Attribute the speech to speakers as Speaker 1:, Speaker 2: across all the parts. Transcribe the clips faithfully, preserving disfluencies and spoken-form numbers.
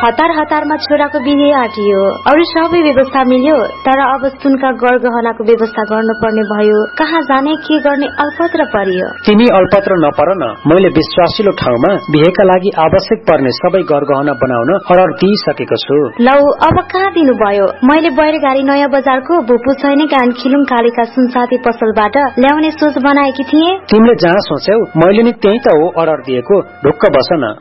Speaker 1: हतार हतारमा छोराको बिहे आटियो, अरू सबै व्यवस्था मिल्यो, तर अब सुनका गरगहनाको व्यवस्था गर्नुपर्ने भयो। कहाँ जाने के गर्ने अल्पत्र परियो।
Speaker 2: तिमी अल्पत्र नपर न, मैले विश्वासिलो ठाउँमा बिहेका लागि आवश्यक पर्ने सबै गरगहना बनाउन अर्डर दिइसकेको छु।
Speaker 1: लौ अब कहाँ दिनु भयो? मैले बैरगाडी नयाँ बजारको भुपु छैन कान खिलुङ कालीका सुनसाथी पसलबाट ल्याउने सोच बनाएकी थिए।
Speaker 2: तिमीले जहाँ सोच्यौ मैले नि त्यही त हो अर्डर दिएको, ढुक्क बस न।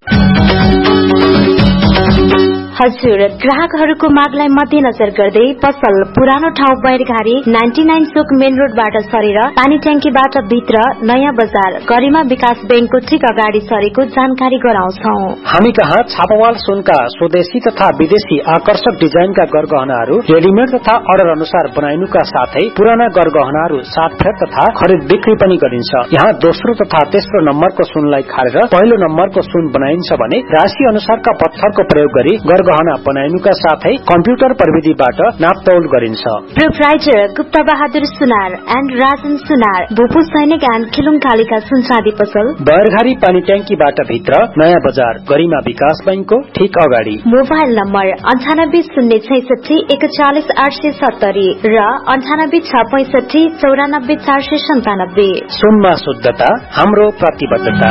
Speaker 1: हजुर, ग्राहकहरूको मागलाई मध्यनजर गर्दै पसल पुरानो ठाउँ बैरघारी नाइन्टी नाइन चोक मेन रोडबाट सरेर पानी ट्याङ्कीबाट भित्र नयाँ बजार गरिमा विकास बैंकको ठिक अगाडि सरेको जानकारी गराउँछौ।
Speaker 2: हामी कहाँ छापावाल सुनका स्वदेशी तथा विदेशी आकर्षक डिजाइनका गरगहनाहरू रेडिमेड तथा अर्डर अनुसार बनाइनुका साथै पुराना गरगहनाहरू साटफेर तथा खरिद बिक्री पनि गरिन्छ। यहाँ दोस्रो तथा तेस्रो नम्बरको सुनलाई खारेर पहिलो नम्बरको सुन बनाइन्छ भने राशि अनुसारका पत्थरको प्रयोग गरी गहना बनाइनुका साथै कम्प्युटर प्रविधिबाट नापतौल गरिन्छ।
Speaker 1: Proprietor Gupta Bahadur Sunar and Rajan सुनार, भुपु सैनिक एन्ड खिलुङ कालीका सुनसादी पसल
Speaker 2: बैरघारी पानी ट्याङ्कीबाट भित्र नयाँ बजार गरिमा विकास बैंकको ठिक अगाडि।
Speaker 1: मोबाइल नम्बर अन्ठानब्बे शून्य छैसठी एकचालिस आठ सय सत्तरी र अन्ठानब्बे छ पैसठी चौरानब्बे चार सय सन्तानब्बे।
Speaker 2: सुनमा शुद्धता हाम्रो प्रतिबद्धता।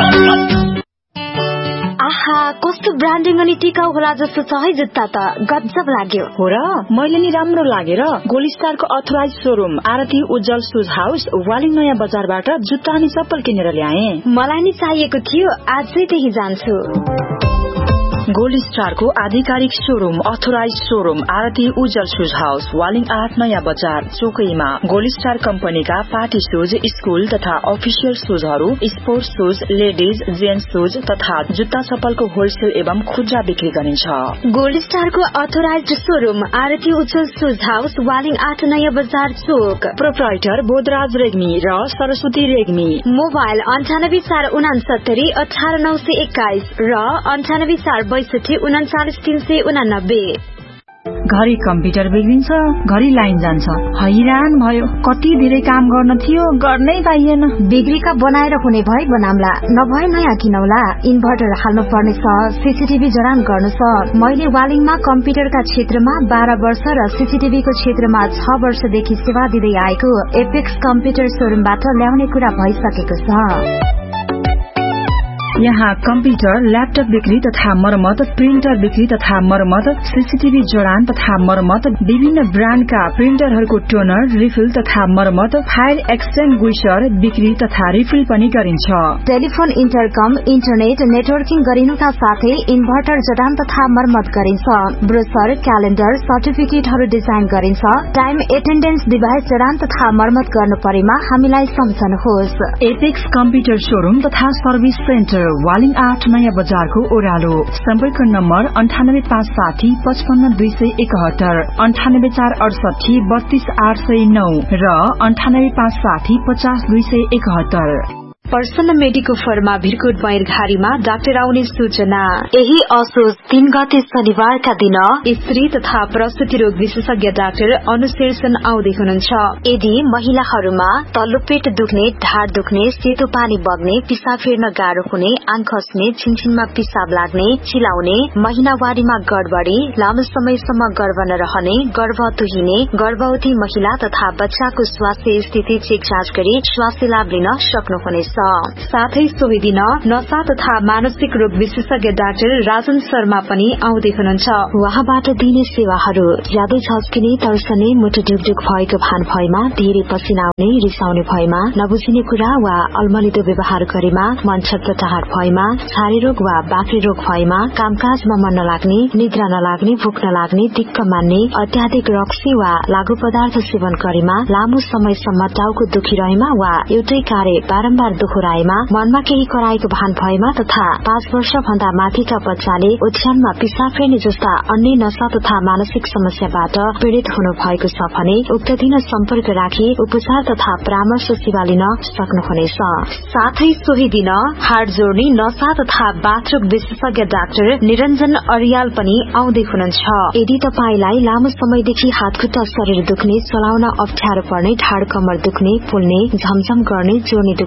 Speaker 1: आहा, कस्तो ब्रान्डिङ अनि टिकाउ होला जस्तो छ है जुत्ता त, गजब लाग्यो।
Speaker 3: हो र, मैले नि राम्रो लागेर गोल्ड स्टारको अथोराइज शोरूम आरती उज्जवल शूज हाउस वालिङ नयाँ बजारबाट जुत्ता अनि चप्पल किनेर ल्याए।
Speaker 1: मलाई नि चाहिएको थियो, आजै त्यही जान्छु।
Speaker 3: गोल्ड स्टारको आधिकारिक शोरूम अथोराइज शोरूम आरती उज्जवल शूज हाउस वालिङ आठ नयाँ बजार चोकैमा गोल्ड स्टार कम्पनीका पार्टी शूज, स्कूल तथा official शूजहरू, sports shoes, ladies gents shoes तथा जुत्ता चप्पलको होलसेल एवं खुद्रा बिक्री गरिन्छ।
Speaker 1: गोल्ड स्टारको अथोराइज शोरूम आरती उज्जवल शूज हाउस वालिङ आठ नयाँ बजार चोक।
Speaker 3: प्रोप्राइटर बोधराज रेग्मी र सरस्वती रेग्मी।
Speaker 1: मोबाइल अन्ठानब्बे चार उनासत्तरी अठार नौ सय एक्काइस र अन्ठानब्बे चार बैसठी उन्चालिस तीन सय उनानब्बे।
Speaker 3: घरि कम्प्युटर बिग्रिन्छ, घरि लाइन जान्छ, हैरान भयो। कति धेरै काम गर्न थियो, गर्नै पाइएन।
Speaker 1: बिग्रीका बनाएर हुने भए बनाम्ला, नभए नयाँ किनौला। इन्भर्टर हाल्नु पर्ने छ, सीसीटीभी जडान गर्नु छ। मैले वालिङमा कम्प्युटरका क्षेत्रमा बाह्र वर्ष र सीसीटीभीको क्षेत्रमा छ वर्षदेखि सेवा दिँदै आएको एपेक्स कम्प्युटर शोरूमबाट ल्याउने कुरा भइसकेको छ।
Speaker 3: यहाँ कम्प्युटर, ल्यापटप बिक्री तथा मरम्मत, प्रिन्टर बिक्री तथा मरम्मत, सीसीटीभी जडान तथा मरम्मत, विभिन्न ब्रान्डका प्रिन्टरहरूको टोनर, रिफिल तथा मरम्मत, फाइल एक्सटिङ्ग्विशर बिक्री तथा रिफिल पनि गरिन्छ।
Speaker 1: टेलिफोन, इन्टरकम, इन्टरनेट नेटवर्किङ गरिनुका साथै इन्भर्टर जडान तथा मरम्मत गरिन्छ। ब्रोसर, क्यालेण्डर, सर्टिफिकेटहरू डिजाइन गरिन्छ। टाइम एटेन्डेन्स डिभाइस जडान तथा मरम्मत गर्नु परेमा हामीलाई सम्झनुहोस्।
Speaker 3: एपेक्स कम्प्युटर शोरूम तथा सर्भिस सेन्टर वालिङ आठ नयाँ बजारको ओह्रालो। सम्पर्क नम्बर अन्ठानब्बे पाँच साठी पचपन्न दुई सय एकहत्तर, अन्ठानब्बे चार अडसठी बत्तीस आठ सय नौ र अन्ठानब्बे पाँच साठी पचास दुई सय एकहत्तर।
Speaker 1: प्रसन्न मेडिको फर्मा भिरकोट बैरघारीमा डाक्टर आउने सूचना। यही असोज तीन गते शनिबारका दिन स्त्री तथा प्रसुति रोग विशेषज्ञ डाक्टर अनुशीर्षण आउँदै हुनुहुन्छ। यदि महिलाहरूमा तल्लो पेट दुख्ने, ढाड दुख्ने, सेतो पानी बग्ने, पिसाब फेर्न गाह्रो हुने, आँख खस्ने, छिनछिनमा पिसाब लाग्ने, चिलाउने, महिनावारीमा गडबडी, लामो समयसम्म गर्भ नरहने, गर्भ तुहिने, गर्भवती महिला तथा बच्चाको स्वास्थ्य स्थिति चेक जाँच गरी स्वास्थ्य लाभ लिन सक्नुहुनेछ। साथै सोही दिन नशा तथा मानसिक रोग विशेषज्ञ डाक्टर राजन शर्मा पनि आउँदै हुनुहुन्छ। उहाँबाट दिने सेवाहरू ज्यादै झस्किने, तर्सने, मुटु ढुकढुक भएको भान भएमा, धेरै पसिना आउने, रिसाउने भएमा, नबुझिने कुरा वा अल्मलिदो व्यवहार गरेमा, मन छटपटाहट भएमा, छारे रोग वा बाक्रे रोग भएमा, कामकाजमा मन नलाग्ने, निद्रा नलाग्ने, भोक नलाग्ने, दिक्क मान्ने, अत्याधिक रक्सी वा लागू पदार्थ सेवन गरेमा, लामो समयसम्म टाउको दुखिरहेमा वा एउटै कार्य बारम्बार दोहोराएमा, मनमा केही कराएको भान भएमा तथा पाँच वर्ष भन्दा माथिका बच्चाले ओछ्यानमा पिसाब फेर्ने जस्ता अन्य नशा तथा मानसिक समस्याबाट पीड़ित हुनु भएको छ भने उक्त दिन सम्पर्क राखी उपचार तथा परामर्श सेवा लिन सक्नुहुनेछ। साथै सोही दिन हाड जोड्ने, नशा तथा बाथरोग विशेषज्ञ डाक्टर निरञ्जन अरियाल पनि आउँदै हुनुहुन्छ। यदि तपाईलाई लामो समयदेखि हातखुट्टा शरीर दुख्ने, चलाउन अप्ठ्यारो पर्ने, ढाड कमर दुख्ने, फुल्ने, झमझम गर्ने, जोर्नी दुख्ने,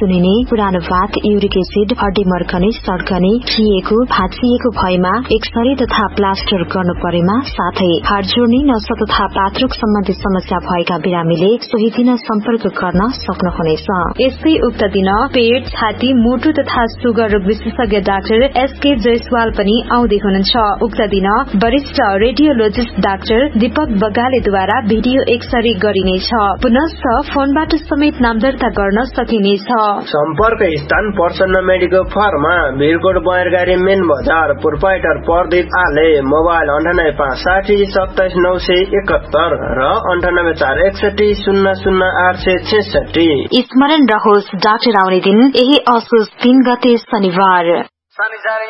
Speaker 1: कुनिने, पुरानो भात, युरिक एसिड, हड्डी मर्कने, सड्कने, खिएको, भाँचिएको भएमा एक्सरे तथा प्लास्टर गर्नु परेमा, साथै हाड जोड्ने, नसा तथा पात्रुक सम्बन्धी समस्या भएका बिरामीले सोही दिन सम्पर्क गर्न सक्नुहुनेछ। यस्तै उक्त दिन पेट, छाती, मुटु तथा सुगर रोग विशेषज्ञ डाक्टर एसके जयसवाल पनि आउँदै हुनुहुन्छ। उक्त दिन वरिष्ठ radiologist doctor Deepak बगालेद्वारा video x-ray गरिनेछ। पुनश्च फोनबाट समेत नाम दर्ता गर्न सकिनेछ।
Speaker 4: सम्पर्क स्थान प्रसन्न मेडिकल फार्मा, भिरकोट बयरगारी मेन बजार, प्रोपाइटर प्रदीप आले, मोबाइल अन्ठानब्बे पाँच साठी सत्ताइस नौ सय एकहत्तर र अन्ठानब्बे चार एकसठी शून्य शून्य आठ सय छेसठी।
Speaker 1: स्मरण रहोस्, डाक्टर आउने दिन यही असोज तीन गते शनिबार।